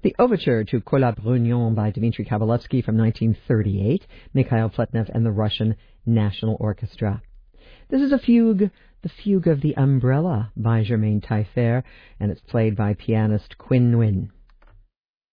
The Overture to Kola Brunion by Dmitri Kabalevsky from 1938, Mikhail Pletnev and the Russian National Orchestra. This is a fugue, the Fugue of the Umbrella by Germaine Taillefer, and it's played by pianist Quinn Nguyen.